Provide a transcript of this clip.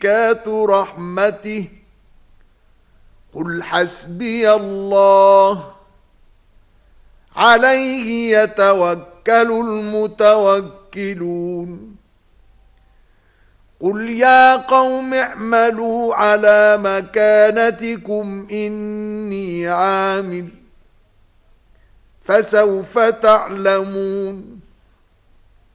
بركات رحمته قل حسبي الله عليه يتوكل المتوكلون قل يا قوم اعملوا على مكانتكم إني عامل فسوف تعلمون